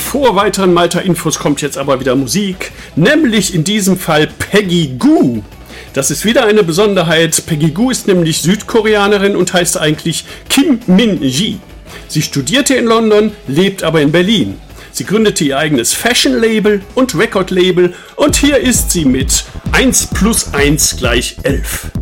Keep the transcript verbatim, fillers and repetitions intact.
vor weiteren Malta-Infos kommt jetzt aber wieder Musik, nämlich in diesem Fall Peggy Gou. Das ist wieder eine Besonderheit. Peggy Gou ist nämlich Südkoreanerin und heißt eigentlich Kim Min-ji. Sie studierte in London, lebt aber in Berlin. Sie gründete ihr eigenes Fashion-Label und Record-Label und hier ist sie mit eins plus eins gleich elf.